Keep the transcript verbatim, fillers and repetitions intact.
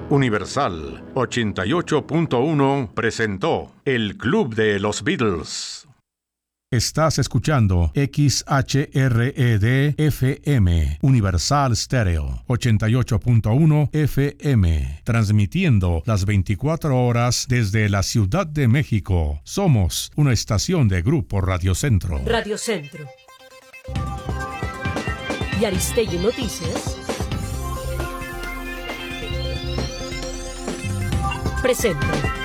Universal ochenta y ocho punto uno presentó El Club de los Beatles. Estás escuchando X H R E D F M, Universal Stereo, ochenta y ocho punto uno F M, transmitiendo las veinticuatro horas desde la Ciudad de México. Somos una estación de Grupo Radio Centro. Radio Centro. Y Aristegui Noticias presenta